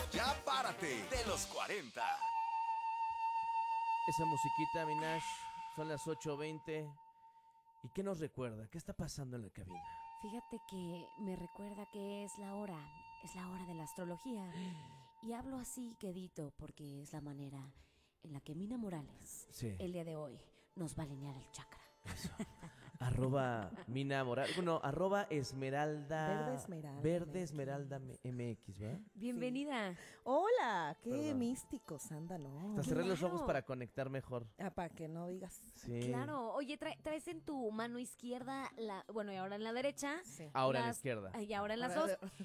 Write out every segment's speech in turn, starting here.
Ya párate de los 40. Esa musiquita, Minash, son las 8:20. ¿Y qué nos recuerda? ¿Qué está pasando en la cabina? Fíjate que me recuerda que es la hora de la astrología. Y hablo así quedito porque es la manera en la que Mina Morales, el día de hoy, nos va a alinear el chakra. Eso. @Mina Morales. Bueno, @Esmeralda. Verde Esmeralda MX, ¿verdad? Bienvenida. Sí. Hola, qué Perdón. místicos andan, ¿no? Hasta cerré los Claro. ojos para conectar mejor. Para que no digas. Sí. Claro. Oye, traes en tu mano izquierda, bueno, y ahora en la derecha. Sí. Ahora en la izquierda. Y ahora en las Ahora- dos.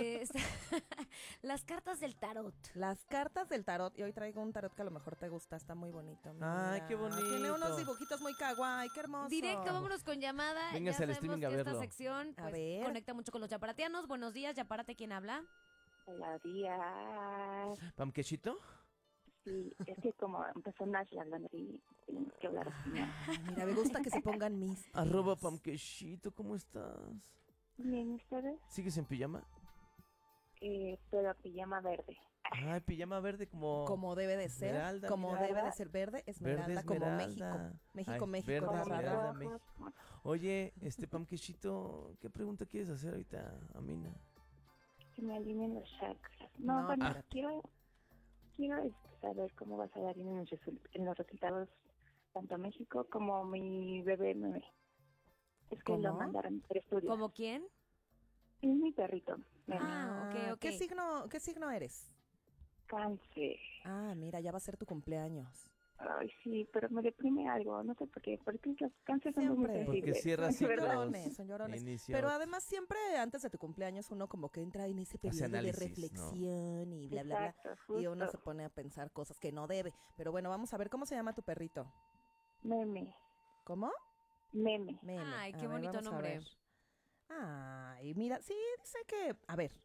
Las cartas del tarot. Las cartas del tarot. Y hoy traigo un tarot que a lo mejor te gusta. Está muy bonito. Mira. Ay, qué bonito. Tiene unos dibujitos muy kawaii. Qué hermoso. Directo, vámonos con llamada. Véngase Ya al sabemos streaming que a esta verlo. sección A pues, ver. conecta mucho con los yaparatianos. Buenos días, Yaparate, ¿quién habla? Hola, días. ¿Pamquechito? Sí, es que como empezó Nash hablando y tenemos que hablar así. Ay, mira, me gusta que se pongan mis. @Pamquechito, ¿cómo estás? Bien, ¿ustedes? ¿Sigues en pijama? Pero pijama verde. Ay, pijama verde como... Como debe de ser. Esmeralda, como mira. debe de ser. Verde, esmeralda, Verde como esmeralda. México. México, Ay, México. verde ra, ra, ra. esmeralda. México. Oye, Pamquechito, ¿qué pregunta quieres hacer ahorita a Mina? Que me alineen los chakras. No, No, bueno, espérate. quiero saber cómo va a salir en los resultados tanto México como mi bebé Meme. Es que ¿Cómo? lo mandaron por estudios. ¿Cómo quién? Es mi perrito, Meme. Ah, ok. ¿Qué signo eres? Cáncer. Ah, mira, ya va a ser tu cumpleaños. Ay, sí, pero me deprime algo, no sé por qué. Porque los cánceres son muy Siempre. sensibles. Porque cierra Es verdad. ciclos. Son llorones. Inicio. Pero además siempre antes de tu cumpleaños uno como que entra en ese periodo análisis, de reflexión y bla, bla, bla. Exacto, Y uno justo. se pone a pensar cosas que no debe. Pero bueno, vamos a ver cómo se llama tu perrito. Meme. ¿Cómo? Meme. Meme. Ay, A qué ver, bonito vamos a nombre. ver. Ay, mira, sí, dice que... A ver,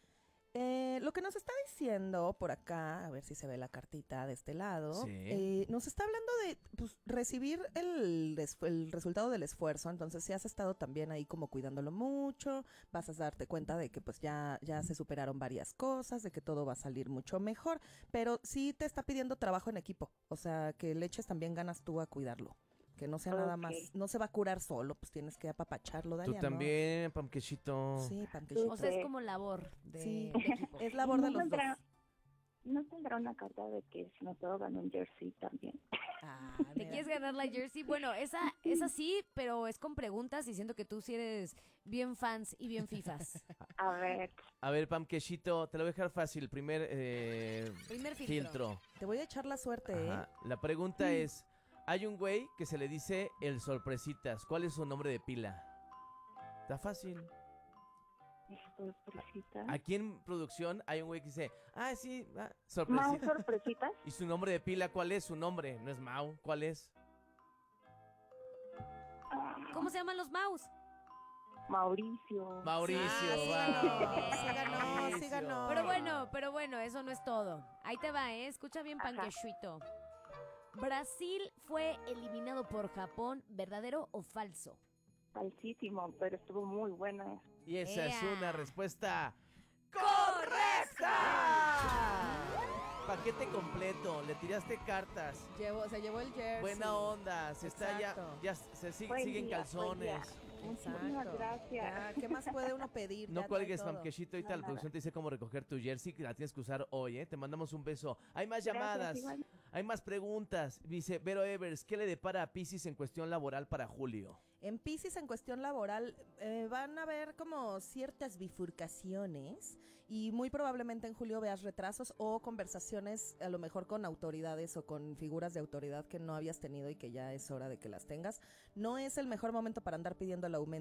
lo que nos está diciendo por acá, a ver si se ve la cartita de este lado, Sí. nos está hablando de pues, recibir el resultado del esfuerzo. Entonces, si has estado también ahí como cuidándolo mucho, vas a darte cuenta de que pues ya se superaron varias cosas, de que todo va a salir mucho mejor, pero sí te está pidiendo trabajo en equipo, o sea, que le eches también ganas tú a cuidarlo. Que no sea nada Ok. más, no se va a curar solo, pues tienes que apapacharlo, Dalia. Tú también, Pamquechito. ¿no? Sí, panquechito. O sea, es como labor de, Sí. de equipo. Es labor de ¿No los dos. ¿No tendrá una carta de que si no puedo ganar un jersey también? Ah, ¿Te mira. quieres ganar la jersey? Bueno, esa sí, pero es con preguntas y siento que tú sí eres bien fans y bien fifas. A ver, A ver, Pamquechito, te lo voy a dejar fácil. Primer Primer filtro. filtro. Te voy a echar la suerte, Ajá. La pregunta es, hay un güey que se le dice el sorpresitas. ¿Cuál es su nombre de pila? Está fácil. sorpresita. Aquí en producción hay un güey que dice, sí, ¿Más sorpresita. sorpresitas? ¿Y su nombre de pila cuál es? Su nombre, no es Mau, ¿cuál es? ¿Cómo se llaman los mouse? Mauricio. Mauricio, sí va. ganó, sí ganó. Pero bueno, eso no es todo. Ahí te va, escucha bien, Ajá. Panquechito. Brasil fue eliminado por Japón, ¿verdadero o falso? Falsísimo, pero estuvo muy buena. Y esa es ¡Ea! una respuesta correcta. Paquete completo, le tiraste cartas. Se llevó el jersey. Buena onda, se está Exacto. ya se Buen siguen día, calzones. buen día. Muchísimas Exacto. gracias. Ya, ¿qué más puede uno pedir? No Ya cuelgues, trae todo. Pamquechito, ahorita No, la nada. producción te dice cómo recoger tu jersey, que la tienes que usar hoy, ¿eh? Te mandamos un beso. Hay más Gracias, llamadas, igual. hay más preguntas. Dice Vero Evers, ¿qué le depara a Piscis en cuestión laboral para julio? En Piscis, en cuestión laboral, van a haber como ciertas bifurcaciones y muy probablemente en julio veas retrasos o conversaciones a lo mejor con autoridades o con figuras de autoridad que no habías tenido y que ya es hora de que las tengas. No es el mejor momento para andar pidiendo el aumento